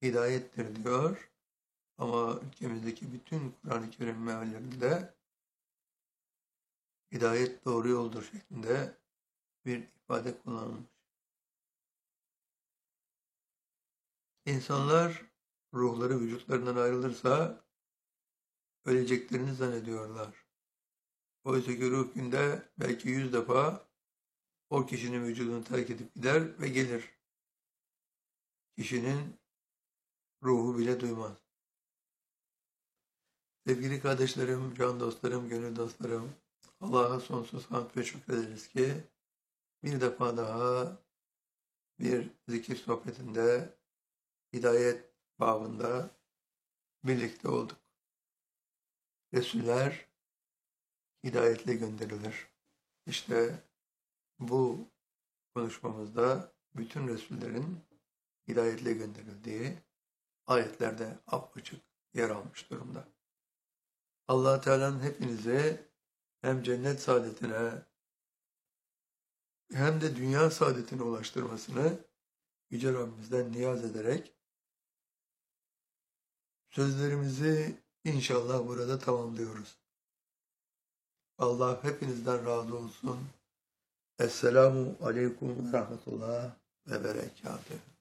hidayettir diyor. Ama ülkemizdeki bütün Kur'an-ı Kerim meallerinde hidayet doğru yoldur şeklinde bir ifade kullanılmış. İnsanlar ruhları vücutlarından ayrılırsa öleceklerini zannediyorlar. Oysa ki ruh günde belki 100 defa o kişinin vücudunu terk edip gider ve gelir. Kişinin ruhu bile duymaz. Sevgili kardeşlerim, can dostlarım, gönül dostlarım, Allah'a sonsuz hamd ve şükrederiz ki bir defa daha bir zikir sohbetinde, hidayet babında birlikte olduk. Resuller hidayetle gönderilir. İşte bu konuşmamızda bütün Resullerin hidayetle gönderildiği ayetlerde apaçık yer almış durumda. Allah Teala'nın hepinizi hem cennet saadetine hem de dünya saadetine ulaştırmasını Yüce Rabbimizden niyaz ederek sözlerimizi inşallah burada tamamlıyoruz. Allah hepinizden razı olsun. Esselamu aleyküm ve rahmetullah ve berekatuhu.